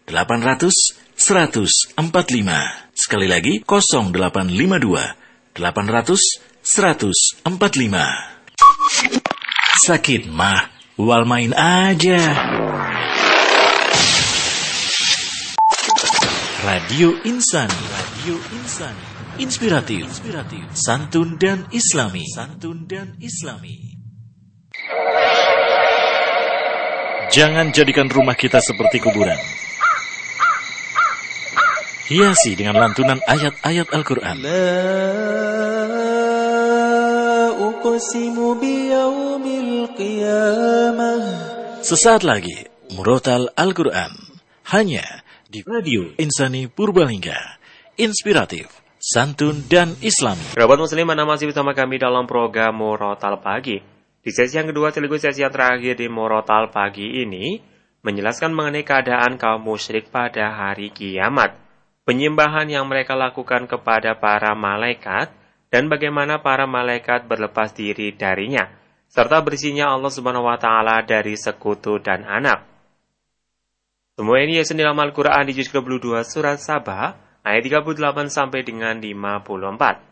145. Sekali lagi 0852 800 145. Sakit mah, wal main aja. Radio Insani, inspiratif, santun dan islami. Jangan jadikan rumah kita seperti kuburan. Hiasi dengan lantunan ayat-ayat Al-Quran. Sesaat lagi, Murotal Al-Quran. Hanya di Radio Insani Purbalingga. Inspiratif, santun, dan islami. Kerabat muslim, Anda masih bersama kami dalam program Murotal Pagi. Di sesi yang kedua sekaligus sesi yang terakhir di Murotal Pagi ini, menjelaskan mengenai keadaan kaum musyrik pada hari kiamat, penyembahan yang mereka lakukan kepada para malaikat, dan bagaimana para malaikat berlepas diri darinya, serta bersihnya Allah Subhanahu wa Ta'ala dari sekutu dan anak. Semua ini yasin dalam Al-Quran di juz ke-22 surat Sabah ayat 38 sampai dengan 54.